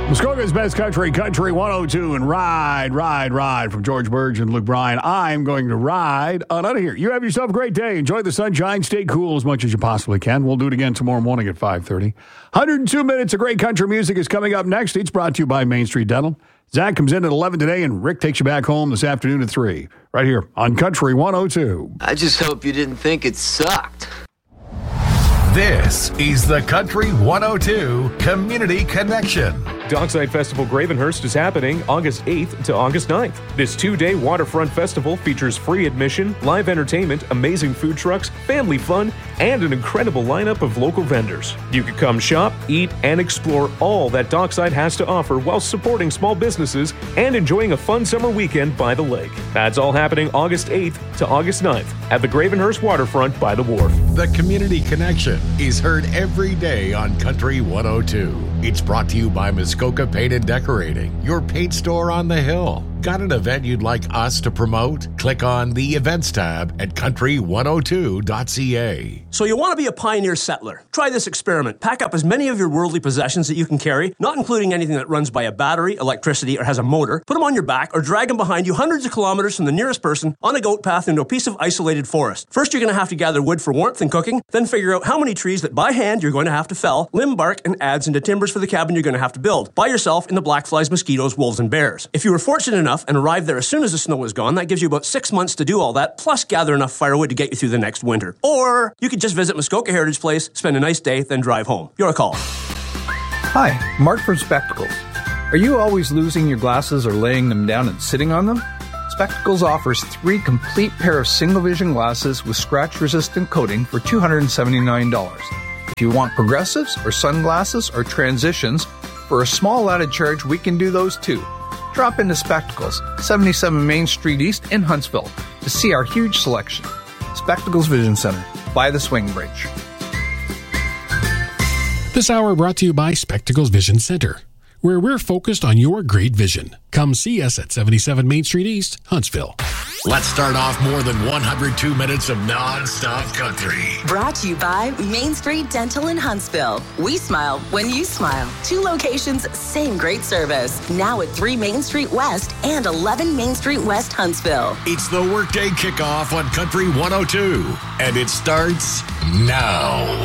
Muskoka's Best Country, Country 102, and Ride from George Burge and Luke Bryan. I'm going to ride on out of here. You have yourself a great day. Enjoy the sunshine. Stay cool as much as you possibly can. We'll do it again tomorrow morning at 5:30. 102 minutes of great country music is coming up next. It's brought to you by Main Street Dental. Zach comes in at 11 today, and Rick takes you back home this afternoon at 3. Right here on Country 102. I just hope you didn't think it sucked. This is the Country 102 Community Connection. Dockside Festival Gravenhurst is happening August 8th to August 9th. This 2-day waterfront festival features free admission, live entertainment, amazing food trucks, family fun, and an incredible lineup of local vendors. You can come shop, eat, and explore all that Dockside has to offer while supporting small businesses and enjoying a fun summer weekend by the lake. That's all happening August 8th to August 9th at the Gravenhurst Waterfront by the wharf. The Community Connection is heard every day on Country 102. It's brought to you by Muskoka Paint and Decorating, your paint store on the hill. Got an event you'd like us to promote? Click on the Events tab at country102.ca. So you want to be a pioneer settler? Try this experiment. Pack up as many of your worldly possessions that you can carry, not including anything that runs by a battery, electricity, or has a motor. Put them on your back or drag them behind you hundreds of kilometers from the nearest person on a goat path into a piece of isolated forest. First, you're going to have to gather wood for warmth and cooking, then figure out how many trees that by hand you're going to have to fell, limb bark, and adze into timbers for the cabin you're going to have to build by yourself in the black flies, mosquitoes, wolves, and bears. If you were fortunate enough and arrived there as soon as the snow was gone, that gives you about 6 months to do all that, plus gather enough firewood to get you through the next winter. Or you could just visit Muskoka Heritage Place, spend a nice day, then drive home. Your call. Hi, Mark from Spectacles. Are you always losing your glasses or laying them down and sitting on them? Spectacles offers 3 complete pair of single vision glasses with scratch-resistant coating for $279. If you want progressives or sunglasses or transitions, for a small added charge, we can do those too. Drop into Spectacles, 77 Main Street East in Huntsville, to see our huge selection. Spectacles Vision Center, by the Swing Bridge. This hour brought to you by Spectacles Vision Center, where we're focused on your great vision. Come see us at 77 Main Street East, Huntsville. Let's start off more than 102 minutes of non-stop country. Brought to you by Main Street Dental in Huntsville. We smile when you smile. 2 locations, same great service. Now at 3 Main Street West and 11 Main Street West, Huntsville. It's the Workday Kickoff on Country 102, and it starts now.